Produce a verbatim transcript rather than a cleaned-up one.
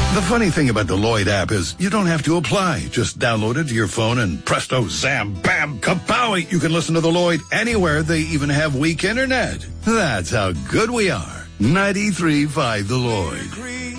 The funny thing about the Lloyd app is you don't have to apply. Just download it to your phone and presto, zam, bam, kapowie. You can listen to the Lloyd anywhere. They even have weak internet. That's how good we are. ninety-three point five The Lloyd.